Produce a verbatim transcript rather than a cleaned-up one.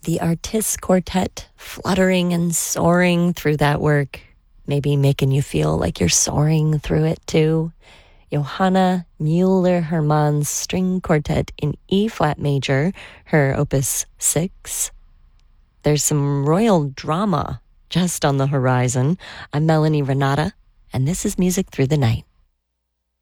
the Artists Quartet fluttering and soaring through that work, maybe making you feel like you're soaring through it too. Johanna Müller-Hermann's String Quartet in E-flat major, her opus six. There's some royal drama just on the horizon. I'm Melanie Renata, and this is Music Through the Night.